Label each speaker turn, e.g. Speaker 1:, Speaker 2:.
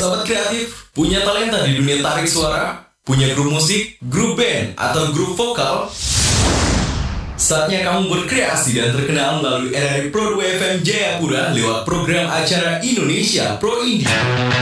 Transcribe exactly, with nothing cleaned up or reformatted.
Speaker 1: Sobat kreatif, punya talenta di dunia tarik suara? Punya grup musik, grup band, atau grup vokal? Saatnya kamu berkreasi dan terkenal melalui R R I Pro dua F M Jayapura lewat program acara Indonesia Pro Indie.